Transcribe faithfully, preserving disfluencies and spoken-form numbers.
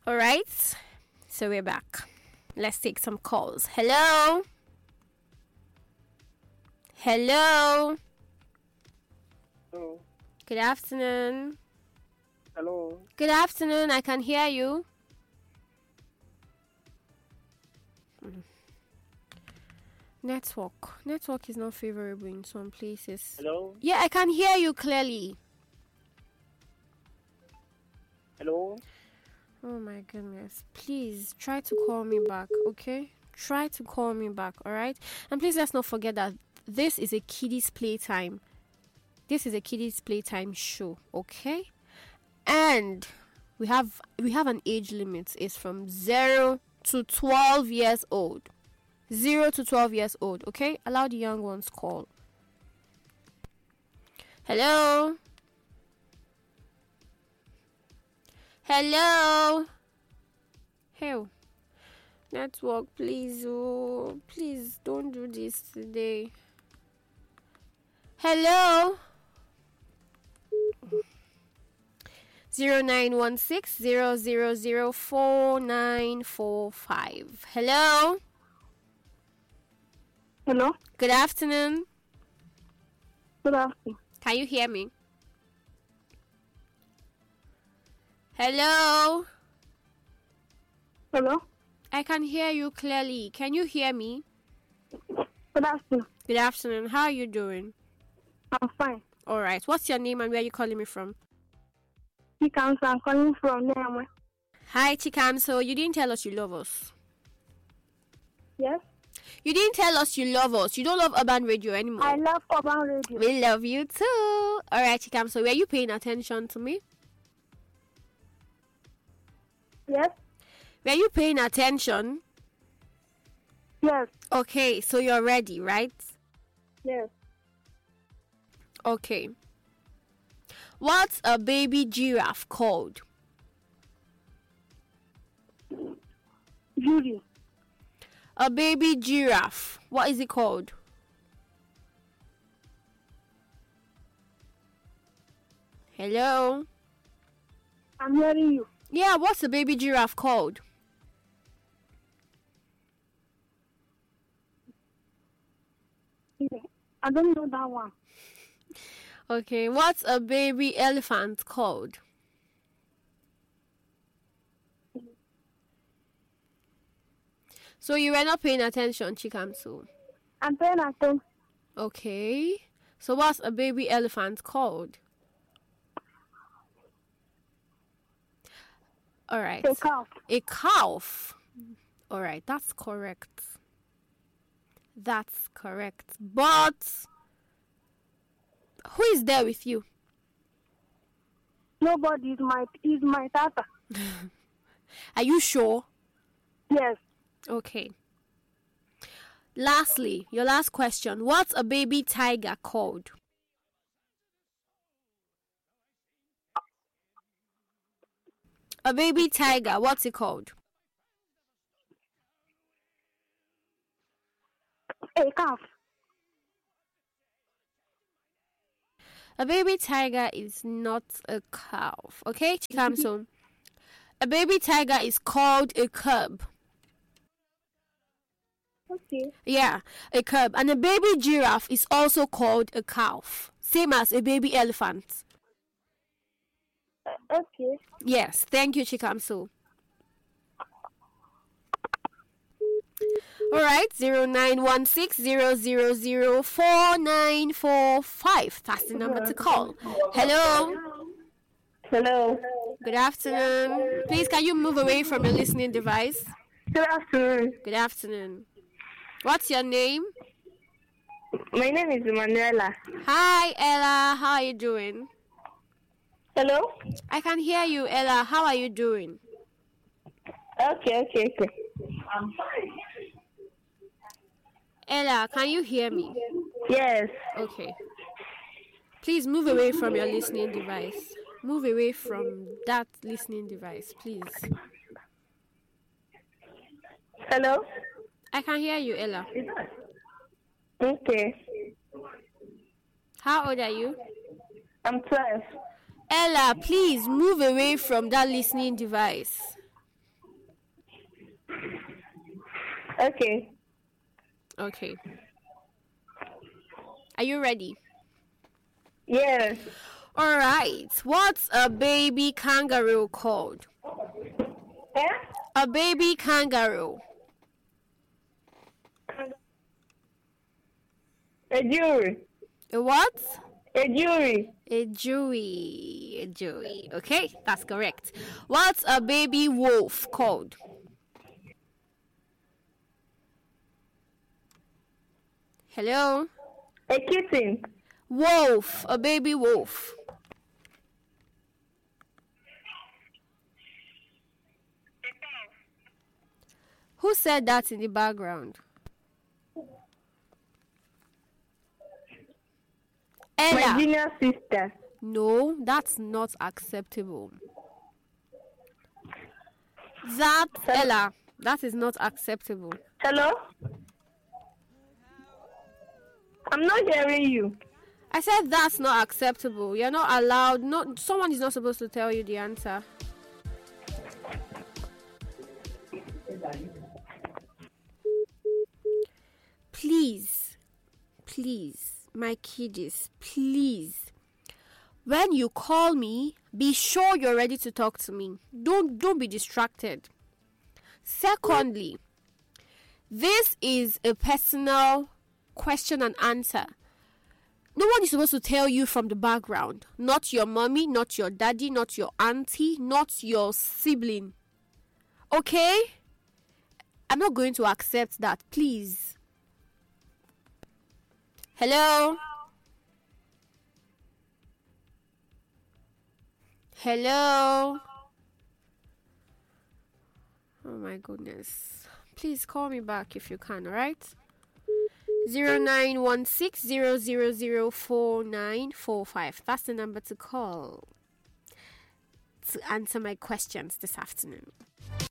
All right. So we're back. Let's take some calls. Hello. Hello. Hello. Good afternoon. Hello. Good afternoon. I can hear you. Network. Network is not favorable in some places. Hello. Yeah, I can hear you clearly. Hello. Oh my goodness. Please try to call me back, okay? Try to call me back, all right? And please let's not forget that this is a kiddies playtime. This is a kiddies playtime show, okay? And we have we have an age limit. It's from zero to twelve years old. zero to twelve years old, okay? Allow the young ones call. Hello? Hello? Hey, network, please, oh, please don't do this today. Hello? Zero nine one six zero zero zero four nine four five. Hello? Hello. Good afternoon. Good afternoon. Can you hear me? Hello? Hello. I can hear you clearly. Can you hear me? Good afternoon. Good afternoon. How are you doing? I'm fine. All right. What's your name and where are you calling me from? Chikam, I'm calling from Niamey. Hi, Chikam. So you didn't tell us you love us. Yes. You didn't tell us you love us. You don't love Urban Radio anymore. I love Urban Radio. We love you too. All right, Chikam. So were you paying attention to me? Yes. Were you paying attention? Yes. Okay, so you're ready, right? Yes. Okay. What's a baby giraffe called? Judy. A baby giraffe. What is it called? Hello? I'm hearing you. Yeah, what's a baby giraffe called? I don't know that one. Okay, what's a baby elephant called? So you were not paying attention, Chikamsu. I'm paying attention. Okay. So what's a baby elephant called? All right. A calf. A calf. All right, that's correct. That's correct. But who is there with you? Nobody is my is my tata. Are you sure? Yes. Okay. Lastly, your last question. What's a baby tiger called? A baby tiger, what's it called? A calf. A baby tiger is not a calf. Okay, Chikamson. A baby tiger is called a cub. Okay. Yeah, a cub. And a baby giraffe is also called a calf. Same as a baby elephant. Uh, okay. Yes, thank you, Chikamso. All right, zero nine one six zero zero zero four nine four five. That's the number to call. Hello. Hello. Good afternoon. Please, can you move away from your listening device? Good afternoon. Good afternoon. What's your name? My name is Emanuela. Hi, Ella. How are you doing? Hello. I can hear you, Ella. How are you doing? Okay, okay, okay. I'm fine. Ella, can you hear me? Yes. Okay. Please move away from your listening device. Move away from that listening device, please. Hello. I can hear you, Ella. Okay. How old are you? I'm twelve. Ella, please move away from that listening device. Okay. Okay. Are you ready? Yes. All right. What's a baby kangaroo called? Eh? A baby kangaroo. A jury. A what? A jury. A Jewy. A Jewy. Okay, that's correct. What's a baby wolf called? Hello? A kitten. Wolf. A baby wolf. Who said that in the background? My Ella. junior sister. No, that's not acceptable. That, Ella, that is not acceptable. Hello? I'm not hearing you. I said that's not acceptable. You're not allowed. Not someone is not supposed to tell you the answer. Please, please, my kiddies, please. When you call me, be sure you're ready to talk to me. Don't don't be distracted. Secondly, this is a personal question and answer. No one is supposed to tell you from the background. Not your mommy, not your daddy, not your auntie, not your sibling. Okay? I'm not going to accept that, please. Hello? Hello? Oh my goodness. Please call me back if you can, alright? zero nine one six zero zero zero four nine four five. That's the number to call to answer my questions this afternoon.